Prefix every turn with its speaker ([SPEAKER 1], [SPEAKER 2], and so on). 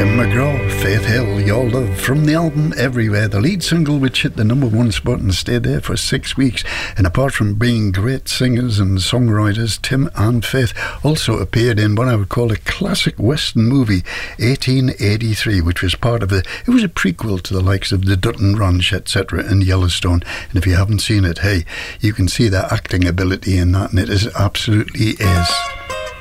[SPEAKER 1] Tim McGraw, Faith Hill, Your Love, from the album Everywhere, the lead single which hit the #1 spot and stayed there for 6 weeks. And apart from being great singers and songwriters, Tim and Faith also appeared in what I would call a classic Western movie, 1883, which was part of it was a prequel to the likes of the Dutton Ranch, etc. and Yellowstone. And if you haven't seen it, hey, you can see their acting ability in that, and it is absolutely is.